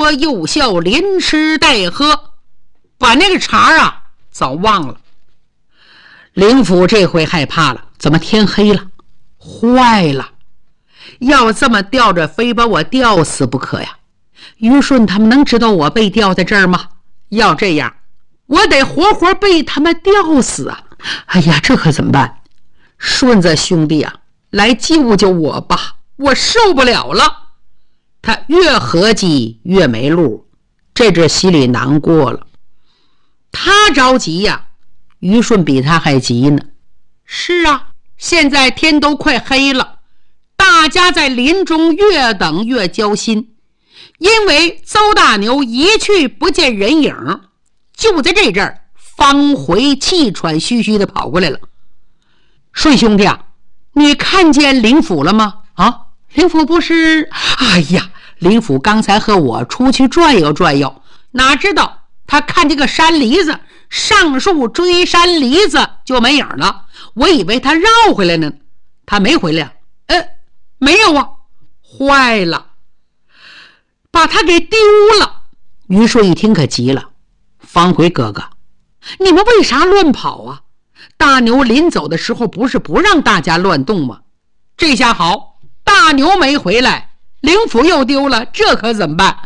说又笑，连吃带喝，把那个茬啊早忘了。灵甫这回害怕了，怎么天黑了？坏了，要这么吊着非把我吊死不可呀！于顺他们能知道我被吊在这儿吗？要这样，我得活活被他们吊死啊！哎呀，这可怎么办？顺子兄弟啊，来救救我吧，我受不了了。他越合计越没路，这阵心里难过了。他着急呀，于顺比他还急呢。是啊，现在天都快黑了，大家在林中越等越焦心，因为邹大牛一去不见人影。就在这阵儿，方回气喘吁吁地跑过来了。顺兄弟啊，你看见灵甫了吗？啊，灵甫不是……哎呀，灵甫刚才和我出去转悠转悠，哪知道他看见个山梨子，上树追山梨子就没影了。我以为他绕回来呢，他没回来。没有啊，坏了，把他给丢了。于顺一听可急了，方回哥哥，你们为啥乱跑啊？大牛临走的时候不是不让大家乱动吗？这下好，大牛没回来，灵甫又丢了，这可怎么办？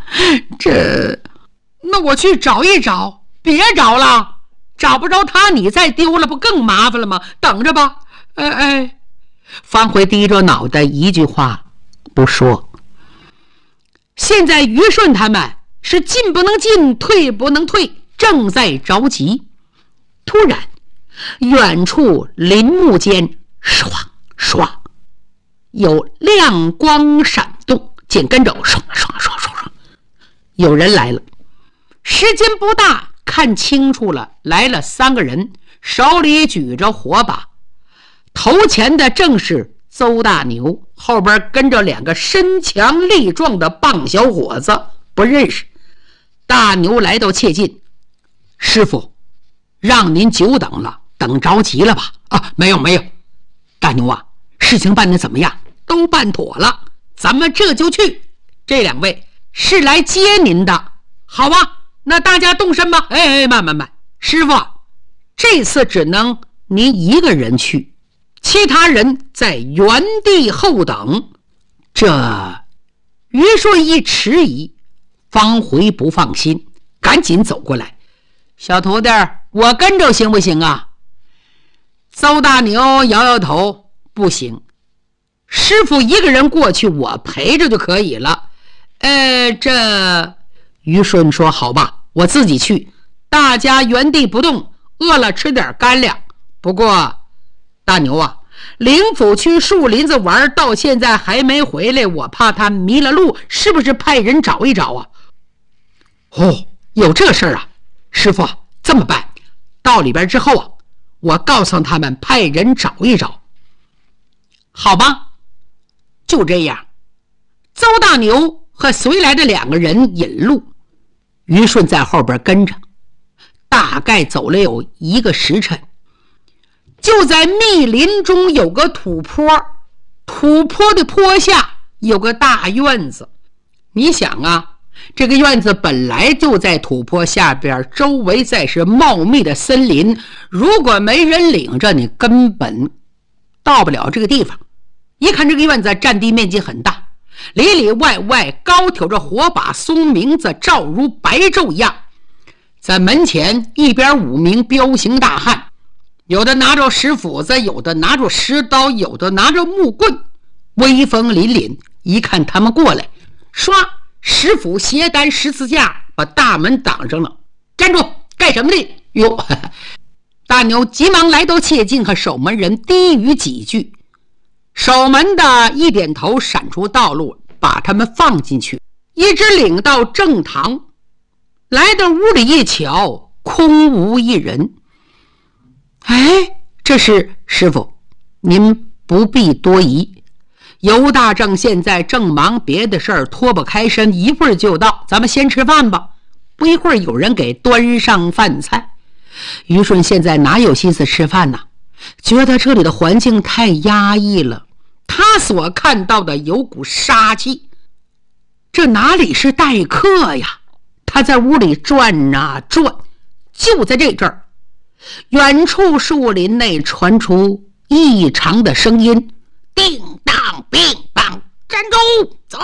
那我去找一找。别找了，找不着他你再丢了不更麻烦了吗？等着吧。方回低着脑袋，一句话不说。现在于顺他们是进不能进，退不能退，正在着急。突然远处林木间唰唰有亮光闪动，紧跟着唰唰唰唰唰，有人来了。时间不大，看清楚了，来了3个人，手里举着火把。头前的正是邹大牛，后边跟着2个身强力壮的棒小伙子，不认识。大牛来到切近，师傅，让您久等了，等着急了吧？没有。大牛啊，事情办得怎么样？都办妥了，咱们这就去。这2位是来接您的。好吧，那大家动身吧。慢，师傅，这次只能您一个人去，其他人在原地候等。这于顺一迟疑，方回不放心，赶紧走过来，小徒弟，我跟着行不行啊？邹大牛摇摇头，不行，师傅一个人过去，我陪着就可以了。于顺说，好吧，我自己去，大家原地不动，饿了吃点干粮。不过大牛啊，灵甫去树林子玩，到现在还没回来，我怕他迷了路，是不是派人找一找啊？有这事儿啊？师傅，这么办，到里边之后啊，我告诉他们派人找一找。好吧，就这样。邹大牛和随来的2个人引路，于顺在后边跟着，大概走了有1个时辰。就在密林中有个土坡，土坡的坡下有个大院子。你想啊，这个院子本来就在土坡下边，周围再是茂密的森林，如果没人领着，你根本到不了这个地方。一看这个院子占地面积很大，里里外外高挑着火把松明子，照如白昼一样。在门前一边5名彪形大汉，有的拿着石斧子，有的拿着石刀，有的拿着木棍，威风凛凛。一看他们过来，唰，石斧斜担十字架把大门挡上了。站住，干什么的？哟，大牛急忙来到切近，和守门人低语几句。守门的一点头，闪出道路，把他们放进去，一直领到正堂。来到屋里一瞧，空无一人。这是师傅，您不必多疑，尤大正现在正忙别的事儿，脱不开身，一会儿就到，咱们先吃饭吧。不一会儿有人给端上饭菜。于顺现在哪有心思吃饭呢？觉得这里的环境太压抑了，他所看到的有股杀气。 这哪里是待客呀？他在屋里转啊转。就在这阵儿，远处树林内传出异常的声音，叮当乒乓，站住，走！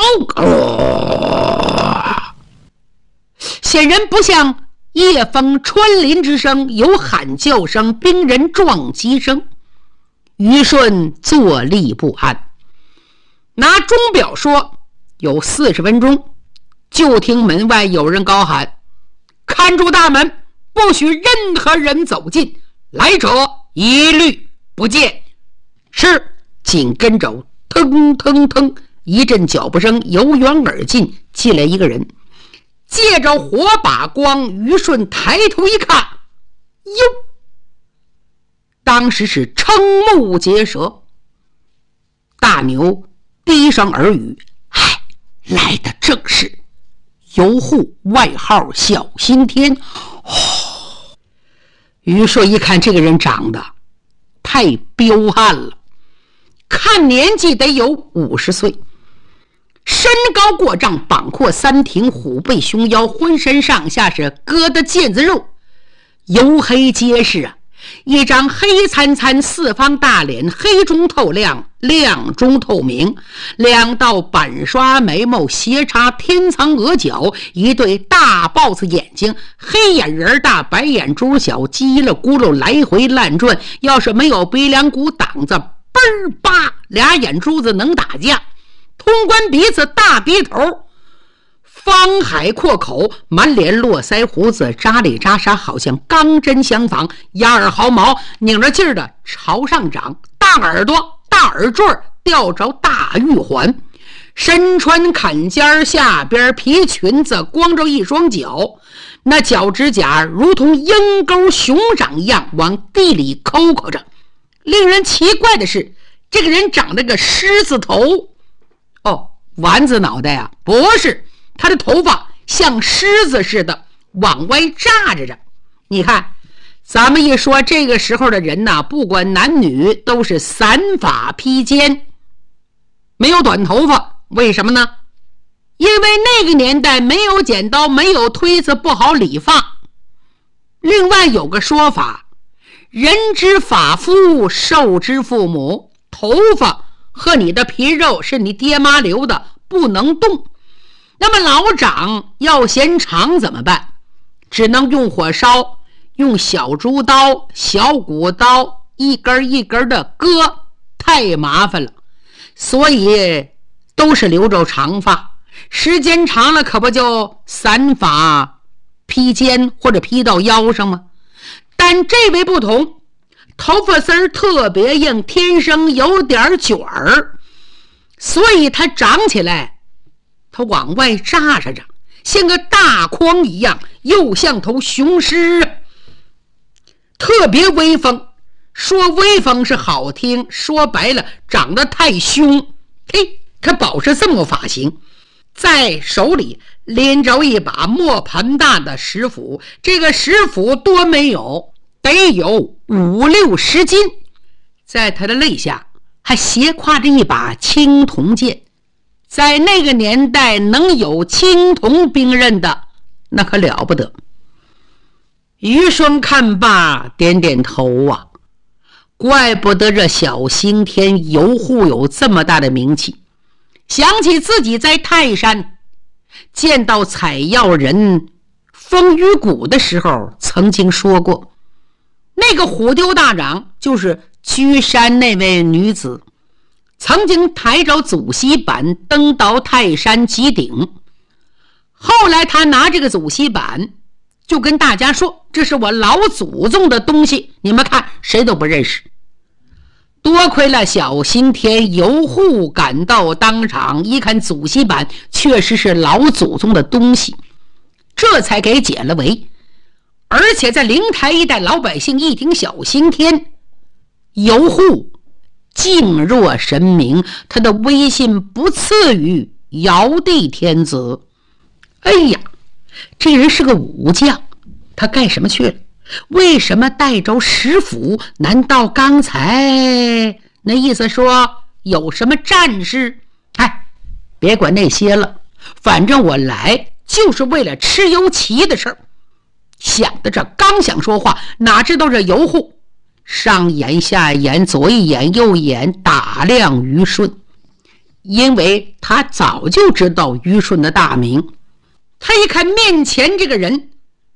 显然不像夜风穿林之声，有喊叫声、兵人撞击声。于顺坐立不安，拿钟表说有40分钟，就听门外有人高喊：看住大门，不许任何人走近，来者一律不见。是。紧跟着腾腾腾一阵脚步声由远而近，进来一个人，借着火把光，于顺抬头一看，哟，当时是瞠目结舌。大牛低声耳语：嗨，来的正是游护，外号小心天。于顺一看这个人长得太彪悍了，看年纪得有50岁，身高过丈，膀阔三庭，虎背熊腰，浑身上下是疙瘩腱子肉，黝黑结实啊，一张黑参参四方大脸，黑中透亮，亮中透明，2道板刷眉毛，斜插天苍额角，一对大豹子眼睛，黑眼仁大，白眼珠小，叽里咕噜来回乱转，要是没有鼻梁骨挡着，嘣儿吧俩眼珠子能打架，通关鼻子，大鼻头，方海阔口，满脸络腮胡子，扎里扎沙，好像钢针相仿，牙耳毫毛拧着劲儿的朝上长，大耳朵大耳坠吊着大玉环，身穿坎肩，下边皮裙子，光着一双脚，那脚指甲如同鹰钩熊掌一样往地里抠抠着。令人奇怪的是，这个人长了个狮子头。丸子脑袋啊，不是，他的头发像狮子似的往外炸着。你看，咱们一说这个时候的人呢，不管男女都是散发披肩，没有短头发。为什么呢？因为那个年代没有剪刀，没有推子，不好理发。另外有个说法，人之发肤，受之父母，头发和你的皮肉是你爹妈留的，不能动。那么老长要嫌长怎么办？只能用火烧，用小竹刀、小骨刀一根一根的割，太麻烦了，所以都是留着长发。时间长了可不就散发披肩或者披到腰上吗？但这位不同，头发丝儿特别硬，天生有点卷儿，所以它长起来它往外炸着，像个大筐一样，又像头雄狮，特别威风。说威风是好听，说白了长得太凶。嘿，他保持这么个发型，在手里拎着一把磨盘大的石斧，这个石斧多没有，得有50-60斤，在他的肋下还斜挎着一把青铜剑。在那个年代能有青铜兵刃的，那可了不得。余顺看罢点点头啊，怪不得这小星天游护有这么大的名气。想起自己在泰山见到采药人风雨谷的时候曾经说过，那个虎丢大长就是居山那位女子，曾经抬着祖溪板登到泰山极顶。后来他拿这个祖溪板就跟大家说，这是我老祖宗的东西，你们看谁都不认识。多亏了小心天游护赶到当场，一看祖溪板确实是老祖宗的东西，这才给解了围。而且在灵台一带老百姓一听小心天游护敬若神明，他的威信不次于尧帝天子。哎呀，这人是个武将，他干什么去了？为什么带着石斧？难道刚才那意思说有什么战事？哎，别管那些了， 反正我来就是为了吃油旗的事儿。想的这刚想说话，哪知道这游户上眼下眼，左一眼右一眼打量于顺，因为他早就知道于顺的大名。他一看面前这个人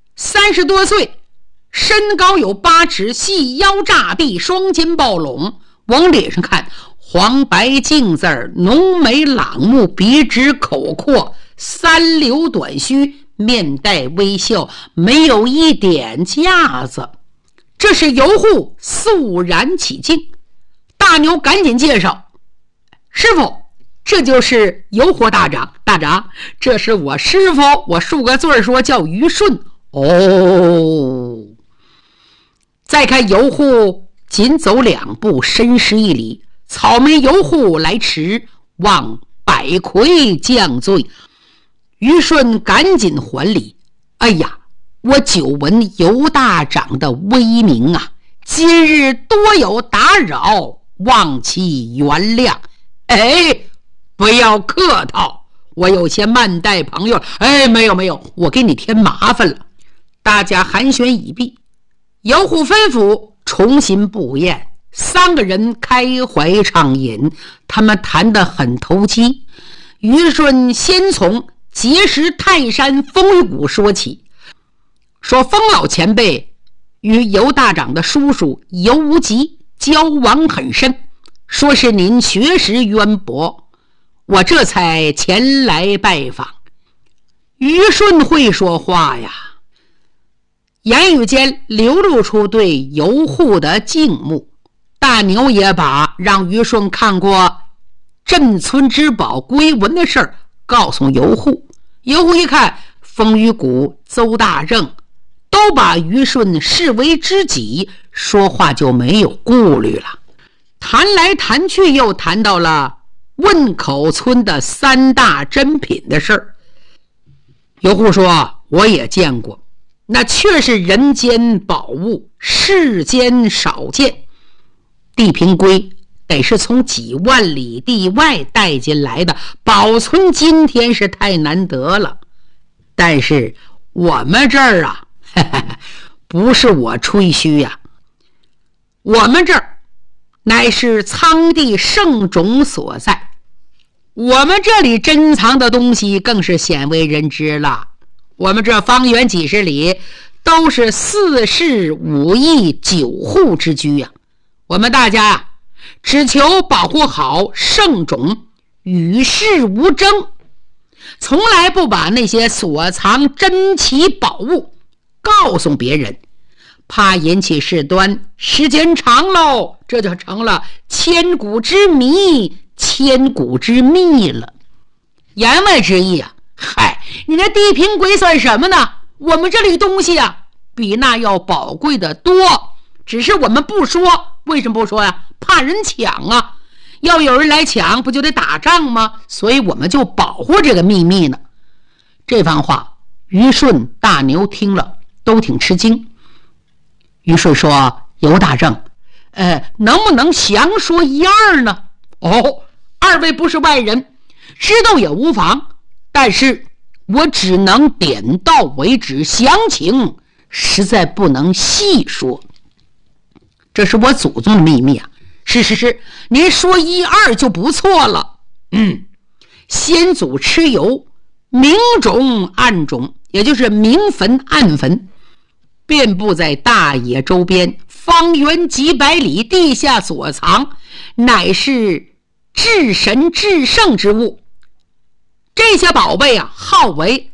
30多岁，身高有8尺，细腰炸臂，双肩抱拢，往脸上看黄白净字，浓眉朗目，鼻直口阔，三流短须，面带微笑，没有一点架子。这是游户肃然起敬。大牛赶紧介绍：师傅，这就是游火大长。大长，这是我师傅，我竖个字说叫于顺。哦。再看游户紧走2步，深施一礼：草莓游户来迟，望百魁降罪。于顺赶紧还礼：哎呀，我久闻游大长的威名啊，今日多有打扰，望其原谅。哎，不要客套，我有些慢待朋友。哎，没有，我给你添麻烦了。大家寒暄已毕，游户吩咐重新布宴。3个人开怀畅饮，他们谈得很投机。于顺先从结识泰山风雨谷说起，说风老前辈与游大长的叔叔游无极交往很深，说是您学识渊博，我这才前来拜访。于顺会说话呀，言语间流露出对游户的敬慕。大牛也把让于顺看过镇村之宝龟文的事儿告诉游户。游户一看风雨谷、邹大正都把于顺视为知己，说话就没有顾虑了。谈来谈去又谈到了汶口村的3大珍品的事儿。游户说：我也见过，那确是人间宝物，世间少见。地平龟得是从几万里地外带进来的，保存今天是太难得了。但是我们这儿啊，不是我吹嘘呀，我们这儿乃是苍地圣种所在，我们这里珍藏的东西更是鲜为人知了。我们这方圆几十里都是4世5邑9户之居呀。我们大家呀，只求保护好圣种，与世无争，从来不把那些所藏珍奇宝物告诉别人，怕引起事端，时间长喽，这就成了千古之谜，千古之秘了。言外之意啊，嗨，你那地平鬼算什么呢？我们这里东西啊，比那要宝贵的多，只是我们不说。为什么不说呀？怕人抢啊！要有人来抢，不就得打仗吗？所以我们就保护这个秘密呢。这番话，于顺、大牛听了都挺吃惊。于顺说：游大正，能不能详说一二呢？哦，2位不是外人，知道也无妨，但是我只能点到为止，详情实在不能细说。这是我祖宗的秘密啊！是，您说1、2就不错了。先祖蚩尤，明种暗种，也就是明坟暗坟，遍布在大野周边，方圆几百里，地下所藏，乃是至神至圣之物。这些宝贝啊，号为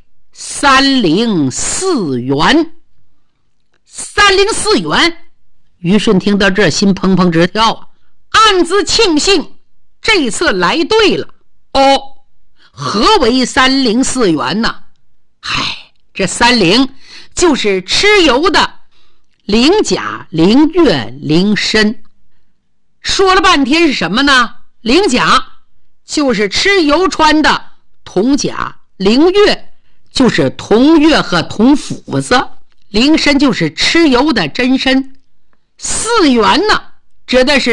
304元。304元。于顺听到这，心砰砰直跳啊，暗自庆幸这次来对了。何为304元呢？这30就是蚩尤的灵甲、灵月、灵参。说了半天是什么呢？灵甲就是蚩尤穿的铜甲，灵月就是铜钺和铜斧子，灵参就是蚩尤的真身。4元呢，指的是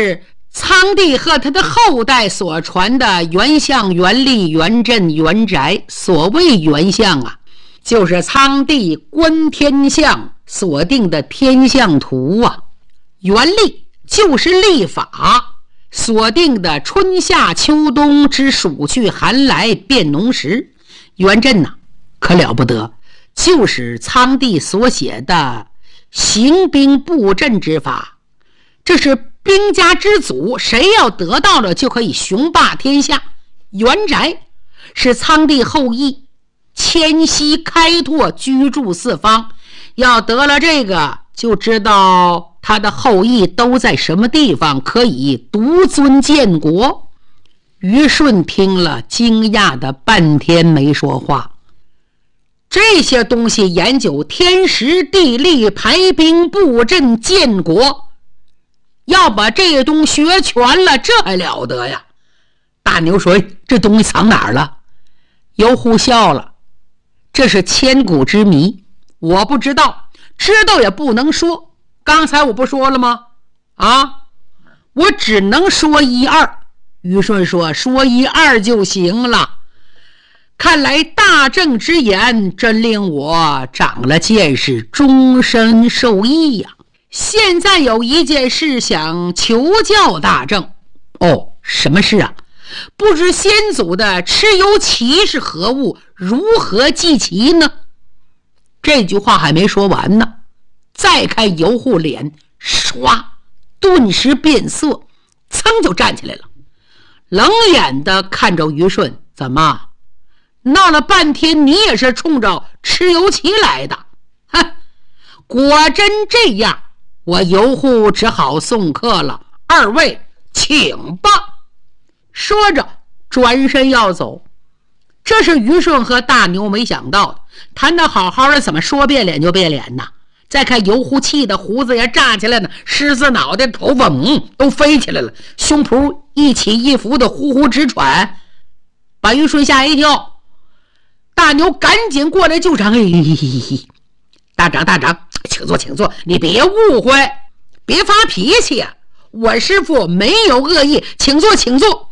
苍帝和他的后代所传的元相、元历、元镇、元宅。所谓元相啊，就是苍帝观天象所定的天象图啊。元历就是历法所定的春夏秋冬之暑去寒来变农时。元镇呐，可了不得，就是苍帝所写的行兵布阵之法，这是兵家之祖，谁要得到了就可以雄霸天下。元宅是苍帝后裔迁徙开拓居住四方，要得了这个就知道他的后裔都在什么地方，可以独尊建国。虞舜听了惊讶的半天没说话。这些东西研究天时地利排兵布阵建国，要把这东西学全了，这还了得呀。大牛说，这东西藏哪儿了？游户笑了，这是千古之谜，我不知道，知道也不能说。刚才我不说了吗？我只能说一二。虞舜说，说一二就行了。看来大正之言真令我长了见识，终身受益呀。现在有一件事想求教大正。什么事啊？不知先祖的蚩尤旗是何物，如何祭旗呢？这句话还没说完呢，再看游户脸唰顿时变色，噌就站起来了，冷眼的看着虞舜，怎么闹了半天你也是冲着蚩尤旗来的？果真这样，我游户只好送客了，二位请吧。说着转身要走。这是虞舜和大牛没想到的，谈得好好的怎么说变脸就变脸呢？再看游户气的胡子也炸起来了，狮子脑袋头发都飞起来了，胸脯一起一伏的呼呼直喘，把虞舜吓一跳。大牛赶紧过来救场，大长，请坐请坐，你别误会，别发脾气啊，我师父没有恶意，请坐请坐。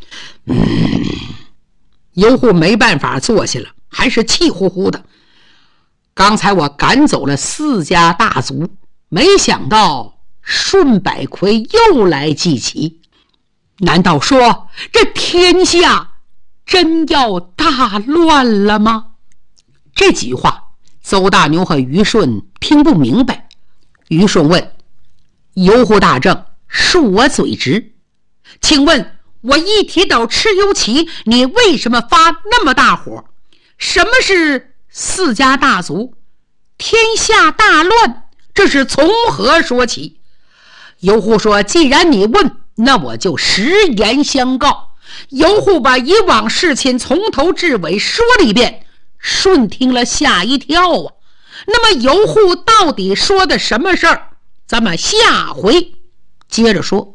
游户没办法坐下了，还是气呼呼的。刚才我赶走了4家大族，没想到舜百魁又来祭旗，难道说这天下真要大乱了吗？这几句话邹大牛和虞舜听不明白。虞舜问游户大正，恕我嘴直，请问我一提到蚩尤旗，你为什么发那么大火？什么是4家大族？天下大乱，这是从何说起？游户说，既然你问，那我就实言相告。游户把以往事情从头至尾说了一遍。舜听了吓一跳啊。那么游户到底说的什么事儿？咱们下回接着说。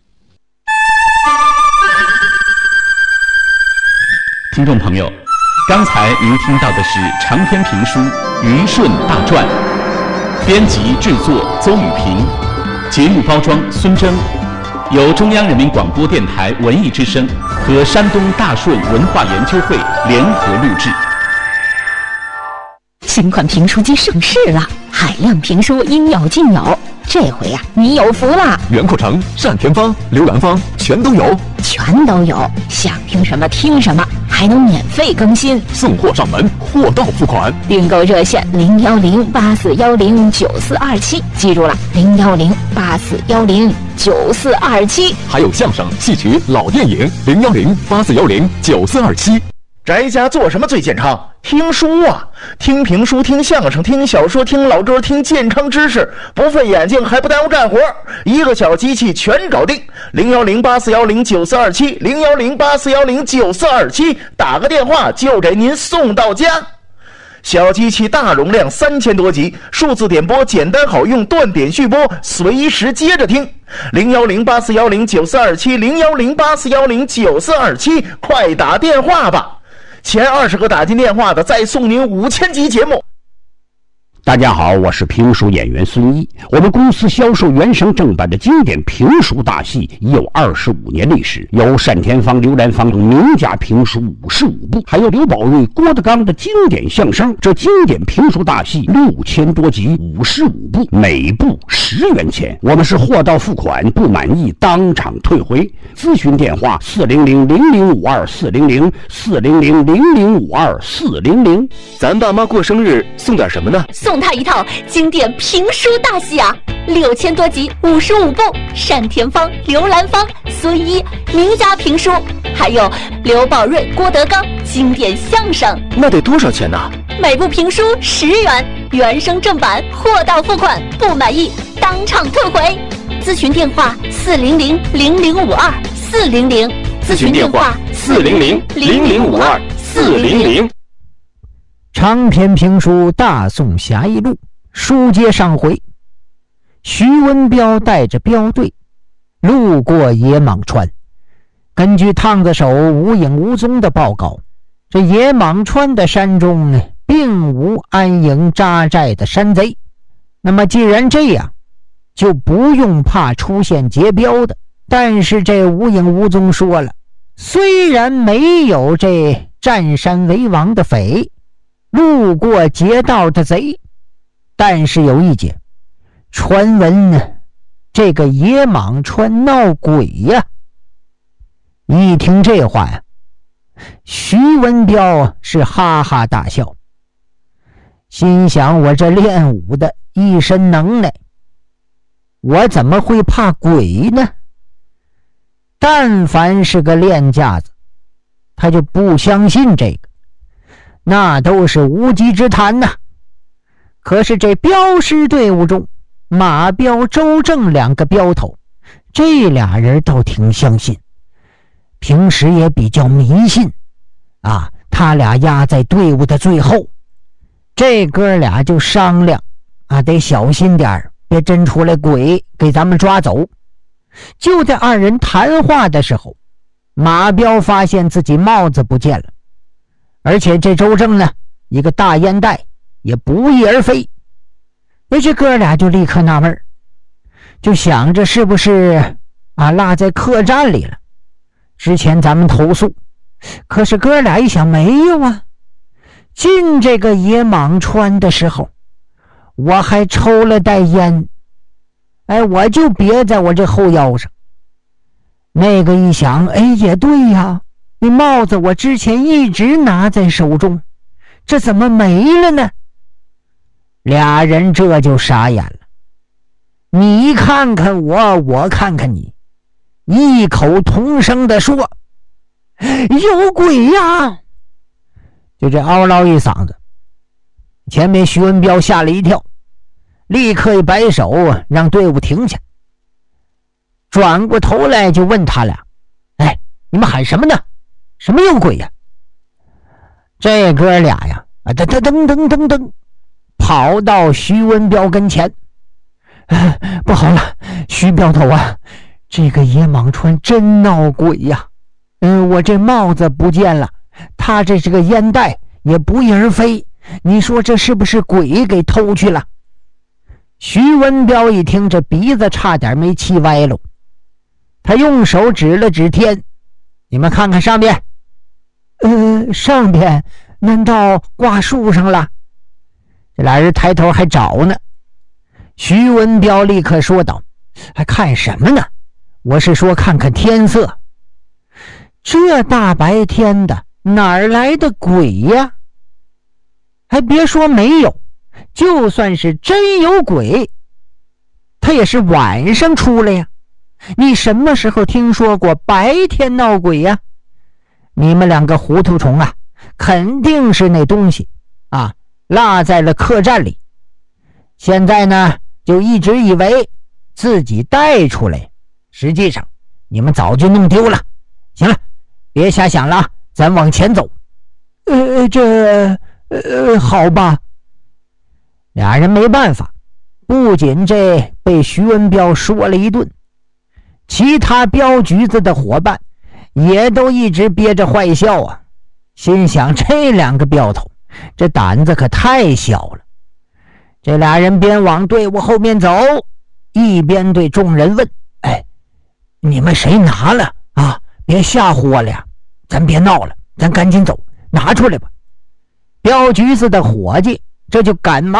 听众朋友，刚才您听到的是长篇评书《虞舜大传》，编辑制作邹宇平，节目包装孙征，由中央人民广播电台文艺之声和山东大顺文化研究会联合录制。 新款评书机上市了，海量评书应有尽有。这回呀，你有福了！ 袁阔成、单田芳、刘兰芳全都有， 想听什么听什么，还能免费更新， 送货上门，货到付款。 订购热线010-8410-9427，记住了，010-8410-9427。 还有相声、戏曲、老电影，010-8410-9427。 宅家做什么最健康？听书啊，听评书，听相声，听小说，听老歌，听健康知识，不费眼睛还不耽误干活，一个小机器全搞定。010-8410-9427 010-8410-9427，打个电话就给您送到家。小机器大容量3000多集，数字点播简单好用，断点续播，随时接着听。010-8410-9427 010-8410-9427，快打电话吧！前20个打进电话的再送您5000集节目。 大家好，我是评书演员孙一。我们公司销售原声正版的经典评书大戏已有25年历史，有单田芳、刘兰芳等名家评书55部，还有刘宝瑞、郭德纲的经典相声。这经典评书大戏6000多集，55部，每部10元钱。我们是货到付款，不满意当场退回。咨询电话400-0052-400，400-0052-400。 咱爸妈过生日送点什么呢？ 送他一套经典评书大戏啊，6000多集，55部，单田芳、刘兰芳、孙一名家评书，还有刘宝瑞、郭德纲经典相声。 那得多少钱呢？ 每部评书10元，原声正版，货到付款，不满意当场退回。咨询电话400-0052-400， 咨询电话400-0052-400。 长篇评书《大宋侠义录》书接上回，徐文彪带着镖队路过野蟒川。根据趟子手无影无踪的报告，这野蟒川的山中并无安营扎寨的山贼。那么既然这样，就不用怕出现劫镖的。但是这无影无踪说了，虽然没有这占山为王的匪，路过劫道的贼，但是有一节，传闻呢，这个野蟒川闹鬼呀。一听这话呀，徐文彪是哈哈大笑，心想我这练武的一身能耐，我怎么会怕鬼呢？但凡是个练家子，他就不相信这个，那都是无稽之谈呐。可是这镖师队伍中，马彪、周正2个镖头，这俩人倒挺相信，平时也比较迷信啊。他俩压在队伍的最后，这哥俩就商量啊，得小心点，别真出来鬼给咱们抓走。就在2人谈话的时候，马彪发现自己帽子不见了，而且这周正呢，一个大烟袋也不翼而飞。这哥俩就立刻纳闷，就想着是不是落在客栈里了。之前咱们投诉，可是哥俩一想，没有啊，进这个野蟒川的时候我还抽了袋烟，我就别在我这后腰上。那个一想，也对呀，那帽子我之前一直拿在手中，这怎么没了呢？俩人这就傻眼了，你看看我，我看看你，异口同声地说，有鬼呀！就这嗷唠一嗓子，前面徐文彪吓了一跳，立刻一摆手让队伍停下，转过头来就问他俩，你们喊什么呢？什么有鬼呀？这哥俩呀，噔噔噔噔噔噔跑到徐文彪跟前，不好了，徐镖头啊，这个野蟒川真闹鬼呀！我这帽子不见了，他这是个烟袋也不翼而飞，你说这是不是鬼给偷去了？徐文彪一听，这鼻子差点没气歪了，他用手指了指天，你们看看上边。上边难道挂树上了？这俩人抬头还找呢。徐文彪立刻说道，还看什么呢？我是说看看天色，这大白天的哪儿来的鬼呀？还别说没有，就算是真有鬼，他也是晚上出来呀。你什么时候听说过白天闹鬼呀？你们2个糊涂虫啊，肯定是那东西落在了客栈里，现在呢就一直以为自己带出来，实际上你们早就弄丢了。行了，别瞎想了，咱往前走。好吧。俩人没办法，不仅这被徐文彪说了一顿，其他镖局子的伙伴也都一直憋着坏笑啊，心想这2个镖头这胆子可太小了。 这俩人边往队伍后面走，一边对众人问：“哎，你们谁拿了啊？别吓唬我了呀！咱别闹了，咱赶紧走，拿出来吧。”镖局子的伙计这就赶忙